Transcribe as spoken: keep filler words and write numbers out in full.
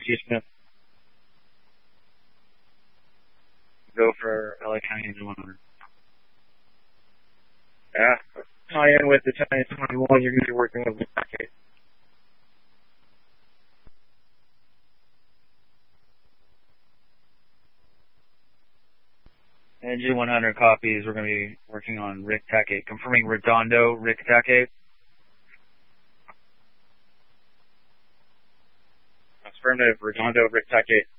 T. Smith. Go for L A County Engine one hundred. Yeah. Tie in with the Chinese twenty-one, you're going to be working with the packet. Engine one hundred copies, we're going to be working on Rick Tac eight. Confirming Redondo, Rick Tac eight. Affirmative, Redondo, Rick Tac eight.